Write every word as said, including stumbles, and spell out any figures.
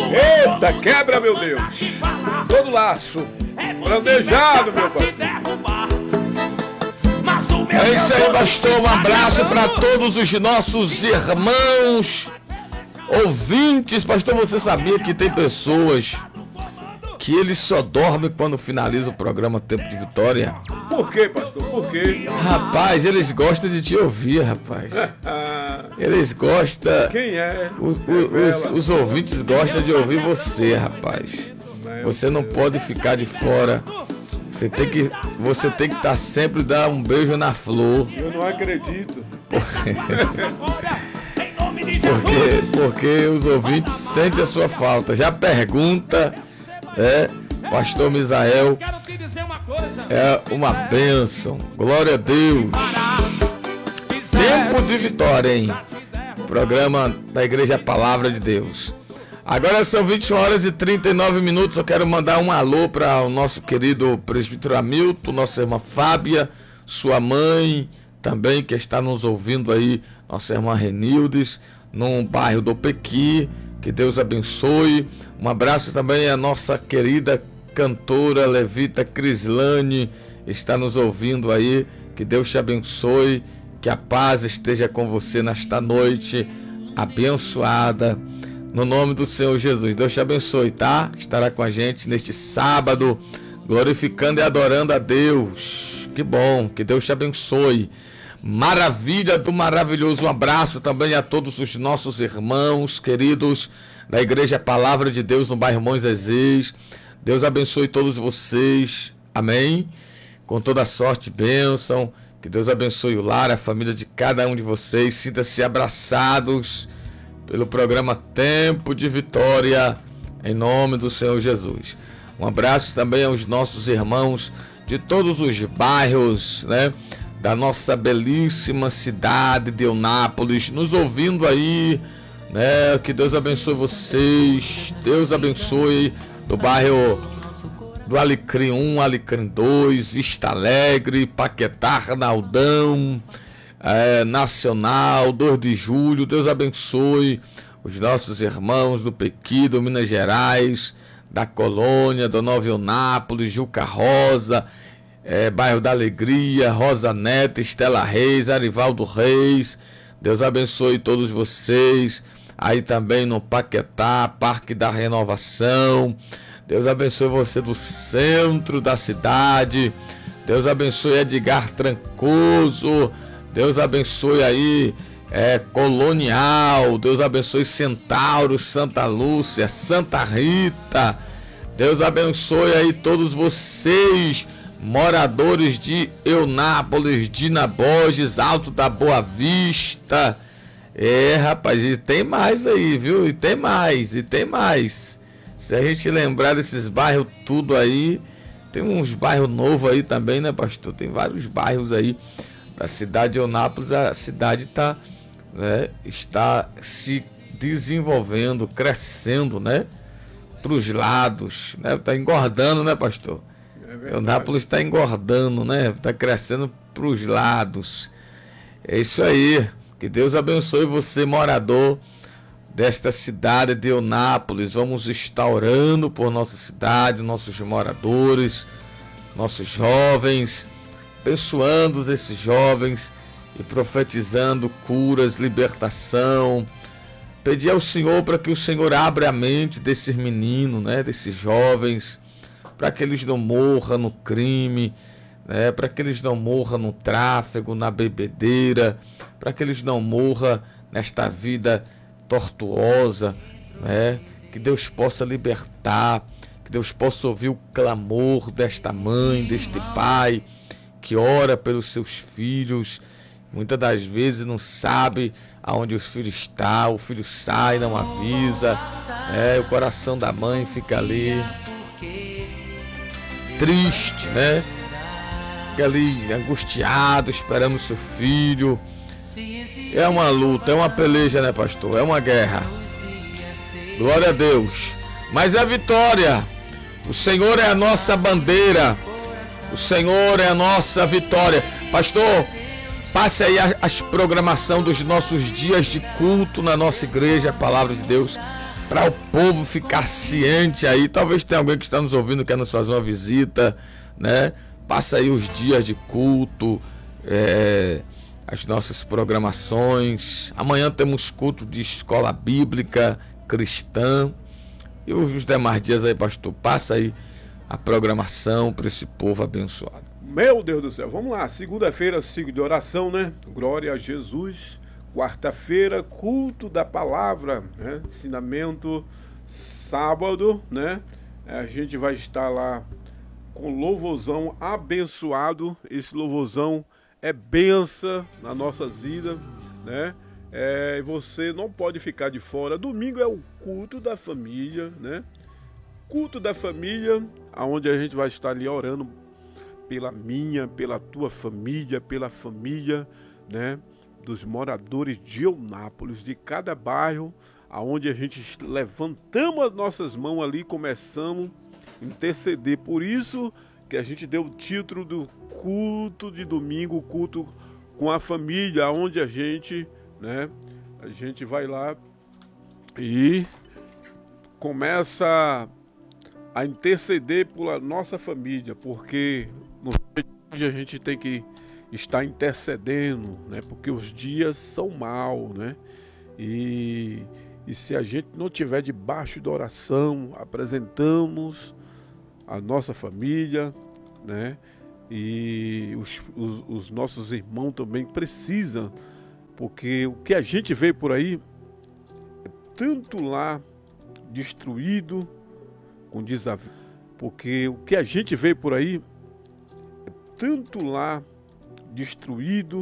Eita, quebra, meu Deus. Todo laço planejado, meu pai. É isso aí, pastor. Um abraço para todos os nossos irmãos ouvintes. Pastor, você sabia que tem pessoas que eles só dormem quando finaliza o programa Tempo de Vitória? Por quê, pastor? Por quê? Rapaz, eles gostam de te ouvir, rapaz. Eles gostam. Quem é? O, o, os, os ouvintes gostam de ouvir você, rapaz. Você não pode ficar de fora. Você tem que, você tem que estar sempre dar um beijo na flor. Eu não acredito. Porque, porque os ouvintes sentem a sua falta. Já pergunta, é, pastor Misael, é uma bênção. Glória a Deus. Tempo de Vitória, hein? Programa da Igreja Palavra de Deus. Agora são vinte horas e trinta e nove minutos. Eu quero mandar um alô para o nosso querido presbítero Hamilton, nossa irmã Fábia, sua mãe também, que está nos ouvindo aí, nossa irmã Renildes, no bairro do Pequi. Que Deus abençoe. Um abraço também à nossa querida cantora levita Crislane, está nos ouvindo aí. Que Deus te abençoe, que a paz esteja com você nesta noite abençoada. No nome do Senhor Jesus, Deus te abençoe, tá? Estará com a gente neste sábado, glorificando e adorando a Deus. Que bom, que Deus te abençoe. Maravilha do maravilhoso. Um abraço também a todos os nossos irmãos queridos da Igreja Palavra de Deus no bairro Monzezês. Deus abençoe todos vocês, amém? Com toda sorte e bênção. Que Deus abençoe o lar, a família de cada um de vocês. Sinta-se abraçados pelo programa Tempo de Vitória, em nome do Senhor Jesus. Um abraço também aos nossos irmãos de todos os bairros, né, da nossa belíssima cidade de Eunápolis, nos ouvindo aí, né? Que Deus abençoe vocês. Deus abençoe do bairro do Alecrim um, Alecrim dois, Vista Alegre, Paquetá, Arnaldão, É, Nacional, dois de julho. Deus abençoe os nossos irmãos do Pequi, do Minas Gerais, da Colônia, do Nova Eunápolis, Juca Rosa, é, bairro da Alegria, Rosa Neta, Estela Reis, Arivaldo Reis. Deus abençoe todos vocês aí também no Paquetá, Parque da Renovação. Deus abençoe você do centro da cidade. Deus abençoe Edgar Trancoso. Deus abençoe aí é, Colonial. Deus abençoe Centauro, Santa Lúcia, Santa Rita. Deus abençoe aí todos vocês, moradores de Eunápolis, Dina Borges, Alto da Boa Vista. É, rapaz, e tem mais aí, viu? E tem mais, e tem mais. Se a gente lembrar desses bairros tudo aí, tem uns bairros novos aí também, né, pastor? Tem vários bairros aí. A cidade de Eunápolis, a cidade tá, né, está se desenvolvendo, crescendo, né, para os lados, né, está engordando, né, pastor? É Eunápolis está engordando, né, está crescendo para os lados. É isso aí. Que Deus abençoe você, morador desta cidade de Eunápolis. Vamos estar orando por nossa cidade, nossos moradores, nossos jovens, abençoando esses jovens e profetizando curas, libertação. Pedir ao Senhor para que o Senhor abra a mente desses meninos, né, desses jovens, para que eles não morram no crime, né, para que eles não morram no tráfego, na bebedeira, para que eles não morram nesta vida tortuosa, né, que Deus possa libertar, que Deus possa ouvir o clamor desta mãe, deste pai, que ora pelos seus filhos, muitas das vezes não sabe aonde o filho está, o filho sai, não avisa, né? O coração da mãe fica ali triste, né? Fica ali angustiado, esperando o seu filho. É uma luta, é uma peleja, né, pastor? É uma guerra. Glória a Deus. Mas é vitória. O Senhor é a nossa bandeira. O Senhor é a nossa vitória. Pastor, passe aí a, a programação dos nossos dias de culto na nossa igreja, a Palavra de Deus. para o povo ficar ciente aí. Talvez tenha alguém que está nos ouvindo, quer nos fazer uma visita, né? Passa aí os dias de culto, é, as nossas programações. Amanhã temos culto de escola bíblica cristã. E os demais dias aí, pastor, passa aí a programação para esse povo abençoado. Meu Deus do céu, vamos lá. Segunda-feira, ciclo de oração, né? Glória a Jesus. Quarta-feira, culto da palavra, né? Ensinamento. Sábado, né? A gente vai estar lá com louvorzão abençoado. Esse louvorzão é benção na nossa vida, né? É, você não pode ficar de fora. Domingo é o culto da família, né? Culto da família, onde a gente vai estar ali orando pela minha, pela tua família, pela família, né, dos moradores de Eunápolis, de cada bairro, aonde a gente levantamos as nossas mãos ali, começamos a interceder. Por isso que a gente deu o título do culto de domingo, culto com a família, onde a gente, né, a gente vai lá e começa a interceder pela nossa família, porque no dia a gente tem que estar intercedendo, né? Porque os dias são maus, né? E, e se a gente não tiver debaixo da oração, apresentamos a nossa família, né? E os, os, os nossos irmãos também precisam, porque o que a gente vê por aí é tanto lá destruído, com desafio, porque o que a gente vê por aí é tanto lá destruído,